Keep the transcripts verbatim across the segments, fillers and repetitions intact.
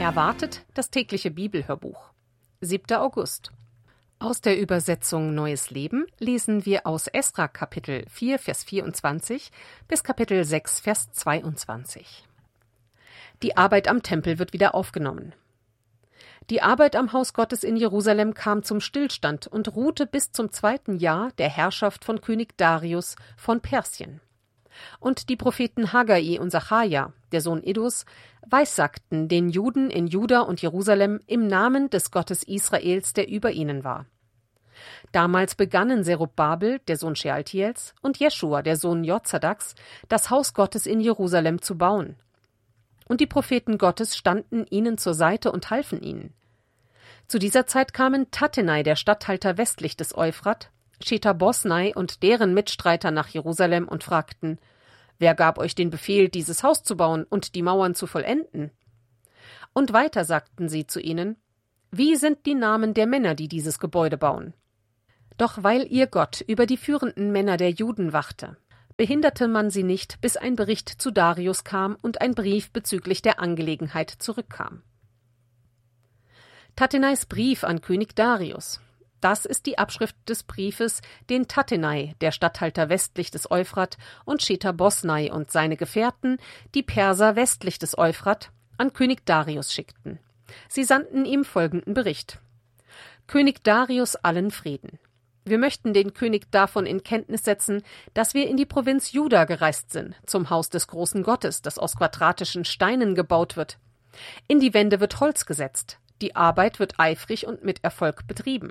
Erwartet das tägliche Bibelhörbuch. siebter August. Aus der Übersetzung Neues Leben lesen wir aus Esra Kapitel vier, Vers vierundzwanzig bis Kapitel sechs, Vers zweiundzwanzig. Die Arbeit am Tempel wird wieder aufgenommen. Die Arbeit am Haus Gottes in Jerusalem kam zum Stillstand und ruhte bis zum zweiten Jahr der Herrschaft von König Darius von Persien. Und die Propheten Haggai und Sacharja, der Sohn Iddos, weissagten den Juden in Juda und Jerusalem im Namen des Gottes Israels, der über ihnen war. Damals begannen Zerubabel, der Sohn Shealtiels, und Jeschua, der Sohn Jozadaks, das Haus Gottes in Jerusalem zu bauen. Und die Propheten Gottes standen ihnen zur Seite und halfen ihnen. Zu dieser Zeit kamen Tattenai, der Statthalter westlich des Euphrat, Shetha-Bosnai und deren Mitstreiter nach Jerusalem und fragten: Wer gab euch den Befehl, dieses Haus zu bauen und die Mauern zu vollenden? Und weiter sagten sie zu ihnen: Wie sind die Namen der Männer, die dieses Gebäude bauen? Doch weil ihr Gott über die führenden Männer der Juden wachte, behinderte man sie nicht, bis ein Bericht zu Darius kam und ein Brief bezüglich der Angelegenheit zurückkam. Tattenais Brief an König Darius. Das ist die Abschrift des Briefes, den Tattenai, der Statthalter westlich des Euphrat, und Shetha-Bosnai und seine Gefährten, die Perser westlich des Euphrat, an König Darius schickten. Sie sandten ihm folgenden Bericht: König Darius, allen Frieden. Wir möchten den König davon in Kenntnis setzen, dass wir in die Provinz Juda gereist sind, zum Haus des großen Gottes, das aus quadratischen Steinen gebaut wird. In die Wände wird Holz gesetzt. Die Arbeit wird eifrig und mit Erfolg betrieben.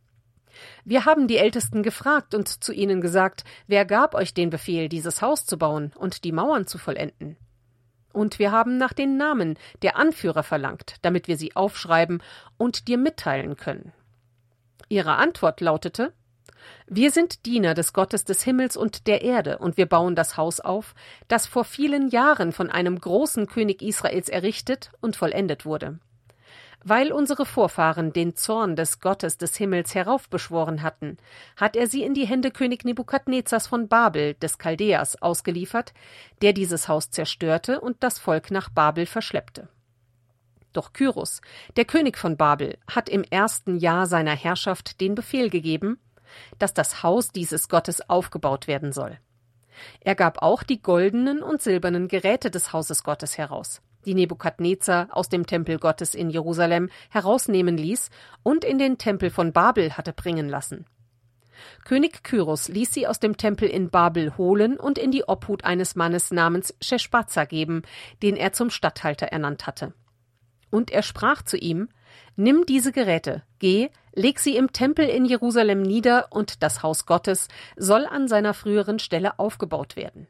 Wir haben die Ältesten gefragt und zu ihnen gesagt: Wer gab euch den Befehl, dieses Haus zu bauen und die Mauern zu vollenden? Und wir haben nach den Namen der Anführer verlangt, damit wir sie aufschreiben und dir mitteilen können. Ihre Antwort lautete: Wir sind Diener des Gottes des Himmels und der Erde, und wir bauen das Haus auf, das vor vielen Jahren von einem großen König Israels errichtet und vollendet wurde. Weil unsere Vorfahren den Zorn des Gottes des Himmels heraufbeschworen hatten, hat er sie in die Hände König Nebukadnezars von Babel, des Chaldäers, ausgeliefert, der dieses Haus zerstörte und das Volk nach Babel verschleppte. Doch Kyros, der König von Babel, hat im ersten Jahr seiner Herrschaft den Befehl gegeben, dass das Haus dieses Gottes aufgebaut werden soll. Er gab auch die goldenen und silbernen Geräte des Hauses Gottes heraus, die Nebukadnezar aus dem Tempel Gottes in Jerusalem herausnehmen ließ und in den Tempel von Babel hatte bringen lassen. König Kyros ließ sie aus dem Tempel in Babel holen und in die Obhut eines Mannes namens Sheshbazzar geben, den er zum Statthalter ernannt hatte. Und er sprach zu ihm: Nimm diese Geräte, geh, leg sie im Tempel in Jerusalem nieder, und das Haus Gottes soll an seiner früheren Stelle aufgebaut werden.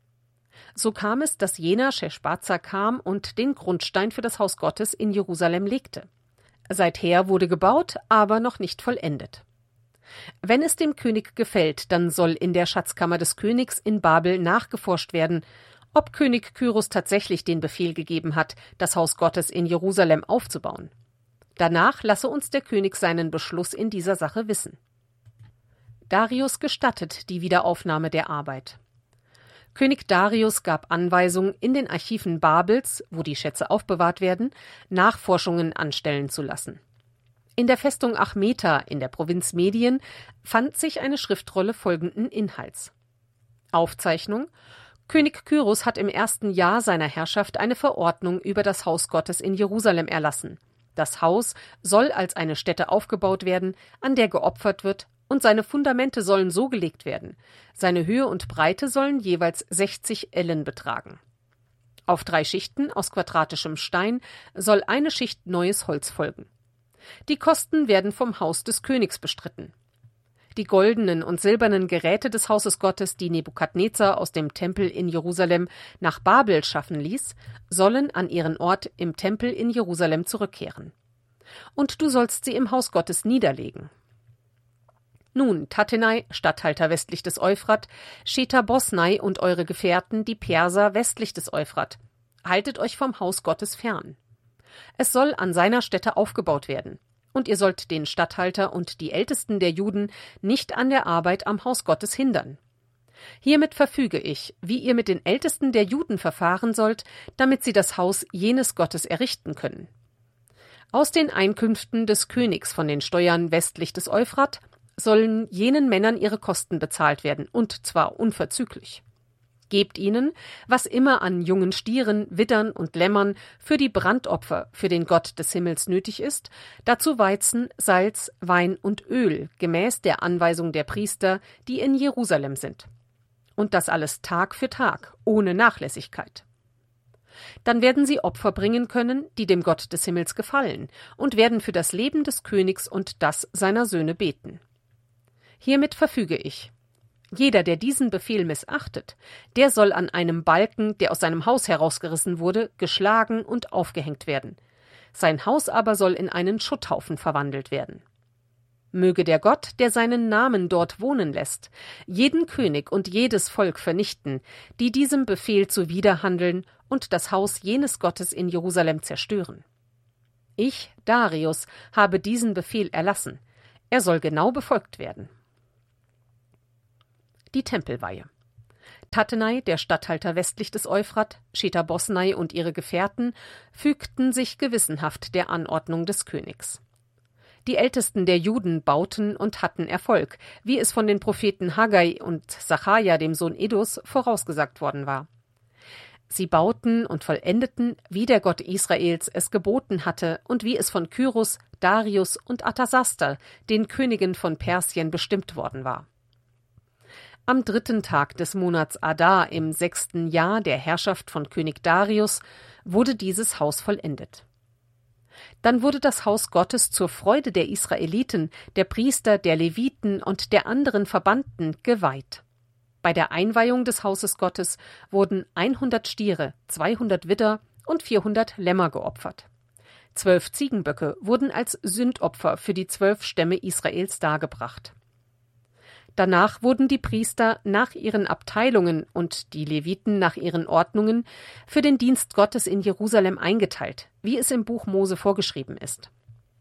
So kam es, dass jener Sheshbazzar kam und den Grundstein für das Haus Gottes in Jerusalem legte. Seither wurde gebaut, aber noch nicht vollendet. Wenn es dem König gefällt, dann soll in der Schatzkammer des Königs in Babel nachgeforscht werden, ob König Kyros tatsächlich den Befehl gegeben hat, das Haus Gottes in Jerusalem aufzubauen. Danach lasse uns der König seinen Beschluss in dieser Sache wissen. Darius gestattet die Wiederaufnahme der Arbeit. König Darius gab Anweisung, in den Archiven Babels, wo die Schätze aufbewahrt werden, Nachforschungen anstellen zu lassen. In der Festung Achmeta in der Provinz Medien fand sich eine Schriftrolle folgenden Inhalts: Aufzeichnung: König Kyros hat im ersten Jahr seiner Herrschaft eine Verordnung über das Haus Gottes in Jerusalem erlassen. Das Haus soll als eine Stätte aufgebaut werden, an der geopfert wird, und seine Fundamente sollen so gelegt werden. Seine Höhe und Breite sollen jeweils sechzig Ellen betragen. Auf drei Schichten aus quadratischem Stein soll eine Schicht neues Holz folgen. Die Kosten werden vom Haus des Königs bestritten. Die goldenen und silbernen Geräte des Hauses Gottes, die Nebukadnezar aus dem Tempel in Jerusalem nach Babel schaffen ließ, sollen an ihren Ort im Tempel in Jerusalem zurückkehren. Und du sollst sie im Haus Gottes niederlegen. Nun, Tattenai, Statthalter westlich des Euphrat, Shetha-Bosnai und eure Gefährten, die Perser westlich des Euphrat, haltet euch vom Haus Gottes fern. Es soll an seiner Stätte aufgebaut werden, und ihr sollt den Statthalter und die Ältesten der Juden nicht an der Arbeit am Haus Gottes hindern. Hiermit verfüge ich, wie ihr mit den Ältesten der Juden verfahren sollt, damit sie das Haus jenes Gottes errichten können. Aus den Einkünften des Königs von den Steuern westlich des Euphrat sollen jenen Männern ihre Kosten bezahlt werden, und zwar unverzüglich. Gebt ihnen, was immer an jungen Stieren, Widdern und Lämmern für die Brandopfer für den Gott des Himmels nötig ist, dazu Weizen, Salz, Wein und Öl, gemäß der Anweisung der Priester, die in Jerusalem sind. Und das alles Tag für Tag, ohne Nachlässigkeit. Dann werden sie Opfer bringen können, die dem Gott des Himmels gefallen, und werden für das Leben des Königs und das seiner Söhne beten. Hiermit verfüge ich: Jeder, der diesen Befehl missachtet, der soll an einem Balken, der aus seinem Haus herausgerissen wurde, geschlagen und aufgehängt werden. Sein Haus aber soll in einen Schutthaufen verwandelt werden. Möge der Gott, der seinen Namen dort wohnen lässt, jeden König und jedes Volk vernichten, die diesem Befehl zuwiderhandeln und das Haus jenes Gottes in Jerusalem zerstören. Ich, Darius, habe diesen Befehl erlassen. Er soll genau befolgt werden. Die Tempelweihe. Tattenai, der Statthalter westlich des Euphrat, Shetha Bosnai und ihre Gefährten fügten sich gewissenhaft der Anordnung des Königs. Die Ältesten der Juden bauten und hatten Erfolg, wie es von den Propheten Haggai und Sacharja, dem Sohn Iddos, vorausgesagt worden war. Sie bauten und vollendeten, wie der Gott Israels es geboten hatte und wie es von Kyros, Darius und Arthasaster, den Königen von Persien, bestimmt worden war. Am dritten Tag des Monats Adar im sechsten Jahr der Herrschaft von König Darius wurde dieses Haus vollendet. Dann wurde das Haus Gottes zur Freude der Israeliten, der Priester, der Leviten und der anderen Verbannten geweiht. Bei der Einweihung des Hauses Gottes wurden hundert Stiere, zweihundert Widder und vierhundert Lämmer geopfert. Zwölf Ziegenböcke wurden als Sündopfer für die zwölf Stämme Israels dargebracht. Danach wurden die Priester nach ihren Abteilungen und die Leviten nach ihren Ordnungen für den Dienst Gottes in Jerusalem eingeteilt, wie es im Buch Mose vorgeschrieben ist.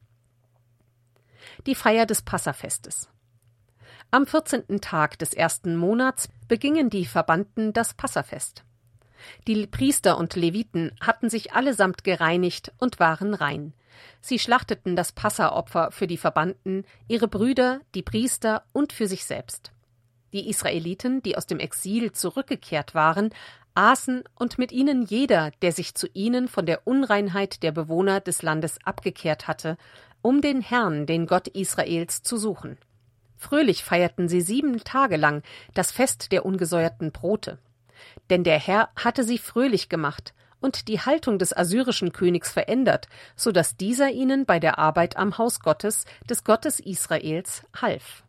Die Feier des Passafestes. Am vierzehnten Tag des ersten Monats begingen die Verbannten das Passafest. Die Priester und Leviten hatten sich allesamt gereinigt und waren rein. Sie schlachteten das Passaopfer für die Verbannten, ihre Brüder, die Priester und für sich selbst. Die Israeliten, die aus dem Exil zurückgekehrt waren, aßen und mit ihnen jeder, der sich zu ihnen von der Unreinheit der Bewohner des Landes abgekehrt hatte, um den Herrn, den Gott Israels, zu suchen. Fröhlich feierten sie sieben Tage lang das Fest der ungesäuerten Brote. Denn der Herr hatte sie fröhlich gemacht und die Haltung des assyrischen Königs verändert, so dass dieser ihnen bei der Arbeit am Haus Gottes, des Gottes Israels, half.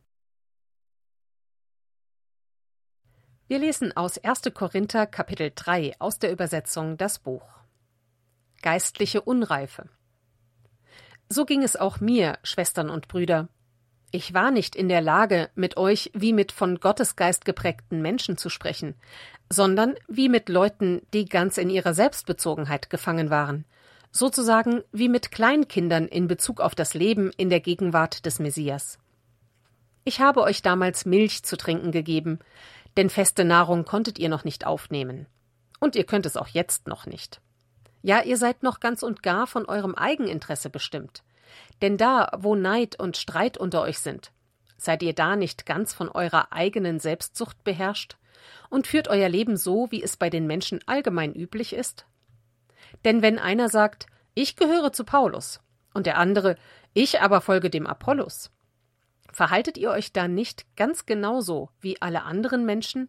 Wir lesen aus erster Korinther Kapitel drei aus der Übersetzung Das Buch. Geistliche Unreife. So ging es auch mir, Schwestern und Brüder. Ich war nicht in der Lage, mit euch wie mit von Gottes Geist geprägten Menschen zu sprechen, sondern wie mit Leuten, die ganz in ihrer Selbstbezogenheit gefangen waren, sozusagen wie mit Kleinkindern in Bezug auf das Leben in der Gegenwart des Messias. Ich habe euch damals Milch zu trinken gegeben, denn feste Nahrung konntet ihr noch nicht aufnehmen. Und ihr könnt es auch jetzt noch nicht. Ja, ihr seid noch ganz und gar von eurem Eigeninteresse bestimmt. Denn da, wo Neid und Streit unter euch sind, seid ihr da nicht ganz von eurer eigenen Selbstsucht beherrscht und führt euer Leben so, wie es bei den Menschen allgemein üblich ist? Denn wenn einer sagt, ich gehöre zu Paulus, und der andere, ich aber folge dem Apollos, verhaltet ihr euch da nicht ganz genauso wie alle anderen Menschen?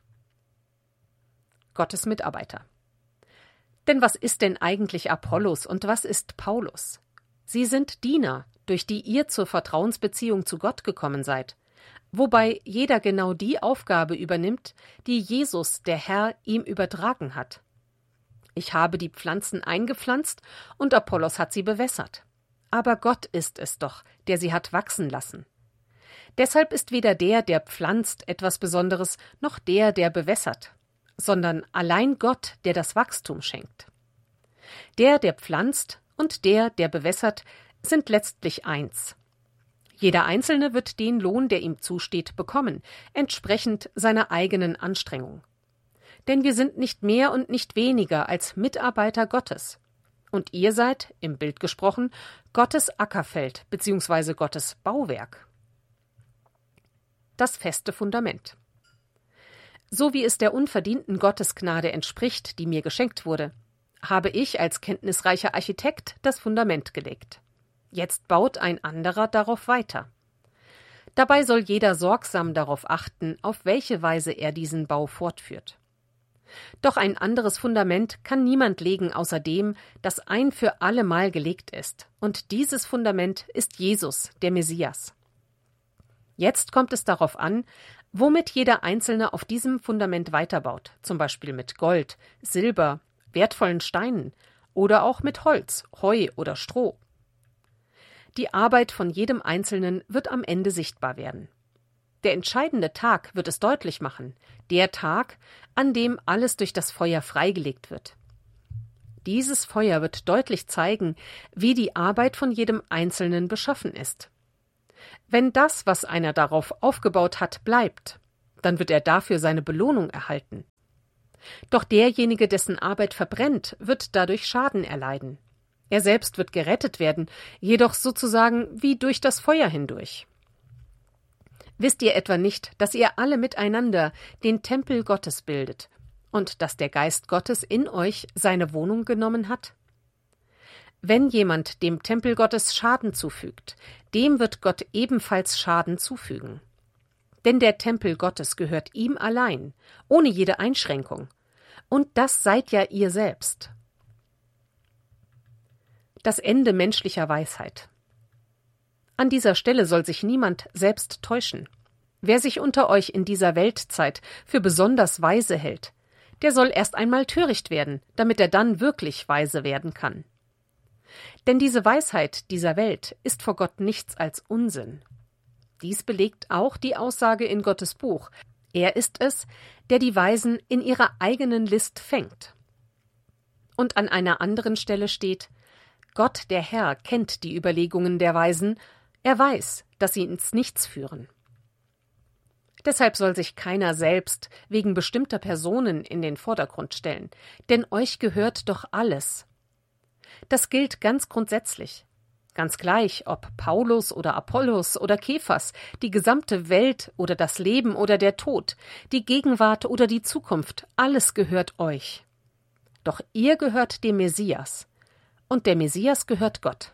Gottes Mitarbeiter. Denn was ist denn eigentlich Apollos und was ist Paulus? Sie sind Diener, durch die ihr zur Vertrauensbeziehung zu Gott gekommen seid, wobei jeder genau die Aufgabe übernimmt, die Jesus, der Herr, ihm übertragen hat. Ich habe die Pflanzen eingepflanzt und Apollos hat sie bewässert. Aber Gott ist es doch, der sie hat wachsen lassen. Deshalb ist weder der, der pflanzt, etwas Besonderes, noch der, der bewässert, sondern allein Gott, der das Wachstum schenkt. Der, der pflanzt, und der, der bewässert, sind letztlich eins. Jeder Einzelne wird den Lohn, der ihm zusteht, bekommen, entsprechend seiner eigenen Anstrengung. Denn wir sind nicht mehr und nicht weniger als Mitarbeiter Gottes. Und ihr seid, im Bild gesprochen, Gottes Ackerfeld bzw. Gottes Bauwerk. Das feste Fundament. So wie es der unverdienten Gottesgnade entspricht, die mir geschenkt wurde, habe ich als kenntnisreicher Architekt das Fundament gelegt. Jetzt baut ein anderer darauf weiter. Dabei soll jeder sorgsam darauf achten, auf welche Weise er diesen Bau fortführt. Doch ein anderes Fundament kann niemand legen außer dem, das ein für allemal gelegt ist. Und dieses Fundament ist Jesus, der Messias. Jetzt kommt es darauf an, womit jeder Einzelne auf diesem Fundament weiterbaut, zum Beispiel mit Gold, Silber, wertvollen Steinen oder auch mit Holz, Heu oder Stroh. Die Arbeit von jedem Einzelnen wird am Ende sichtbar werden. Der entscheidende Tag wird es deutlich machen, der Tag, an dem alles durch das Feuer freigelegt wird. Dieses Feuer wird deutlich zeigen, wie die Arbeit von jedem Einzelnen beschaffen ist. Wenn das, was einer darauf aufgebaut hat, bleibt, dann wird er dafür seine Belohnung erhalten. Doch derjenige, dessen Arbeit verbrennt, wird dadurch Schaden erleiden. Er selbst wird gerettet werden, jedoch sozusagen wie durch das Feuer hindurch. Wisst ihr etwa nicht, dass ihr alle miteinander den Tempel Gottes bildet und dass der Geist Gottes in euch seine Wohnung genommen hat? Wenn jemand dem Tempel Gottes Schaden zufügt, dem wird Gott ebenfalls Schaden zufügen. Denn der Tempel Gottes gehört ihm allein, ohne jede Einschränkung. Und das seid ja ihr selbst. Das Ende menschlicher Weisheit. An dieser Stelle soll sich niemand selbst täuschen. Wer sich unter euch in dieser Weltzeit für besonders weise hält, der soll erst einmal töricht werden, damit er dann wirklich weise werden kann. Denn diese Weisheit dieser Welt ist vor Gott nichts als Unsinn. Dies belegt auch die Aussage in Gottes Buch. Er ist es, der die Weisen in ihrer eigenen List fängt. Und an einer anderen Stelle steht: Gott, der Herr, kennt die Überlegungen der Weisen, er weiß, dass sie ins Nichts führen. Deshalb soll sich keiner selbst wegen bestimmter Personen in den Vordergrund stellen, denn euch gehört doch alles. Das gilt ganz grundsätzlich. Ganz gleich, ob Paulus oder Apollos oder Kephas, die gesamte Welt oder das Leben oder der Tod, die Gegenwart oder die Zukunft, alles gehört euch. Doch ihr gehört dem Messias, und der Messias gehört Gott.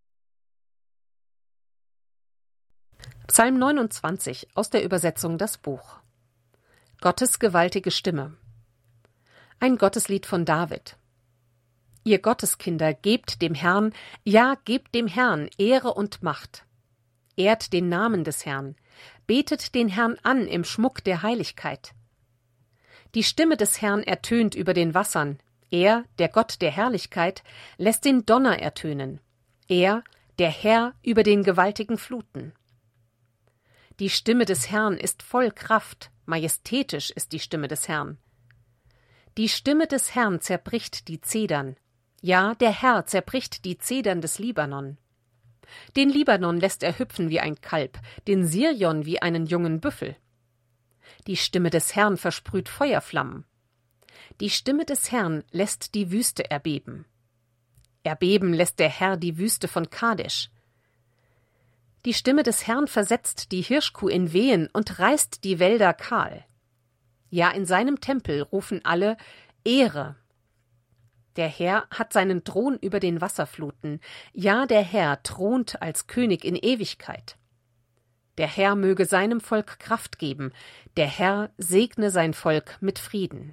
Psalm neunundzwanzig aus der Übersetzung Das Buch. Gottes gewaltige Stimme. Ein Gotteslied von David. Ihr Gotteskinder, gebt dem Herrn, ja, gebt dem Herrn Ehre und Macht. Ehrt den Namen des Herrn, betet den Herrn an im Schmuck der Heiligkeit. Die Stimme des Herrn ertönt über den Wassern. Er, der Gott der Herrlichkeit, lässt den Donner ertönen. Er, der Herr über den gewaltigen Fluten. Die Stimme des Herrn ist voll Kraft, majestätisch ist die Stimme des Herrn. Die Stimme des Herrn zerbricht die Zedern. Ja, der Herr zerbricht die Zedern des Libanon. Den Libanon lässt er hüpfen wie ein Kalb, den Sirion wie einen jungen Büffel. Die Stimme des Herrn versprüht Feuerflammen. Die Stimme des Herrn lässt die Wüste erbeben. Erbeben lässt der Herr die Wüste von Kadesh. Die Stimme des Herrn versetzt die Hirschkuh in Wehen und reißt die Wälder kahl. Ja, in seinem Tempel rufen alle Ehre. Der Herr hat seinen Thron über den Wasserfluten. Ja, der Herr thront als König in Ewigkeit. Der Herr möge seinem Volk Kraft geben. Der Herr segne sein Volk mit Frieden.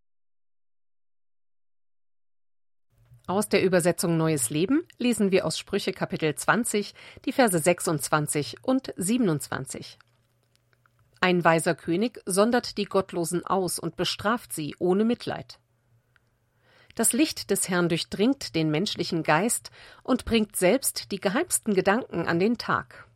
Aus der Übersetzung Neues Leben lesen wir aus Sprüche Kapitel zwanzig, die Verse sechsundzwanzig und siebenundzwanzig. Ein weiser König sondert die Gottlosen aus und bestraft sie ohne Mitleid. Das Licht des Herrn durchdringt den menschlichen Geist und bringt selbst die geheimsten Gedanken an den Tag.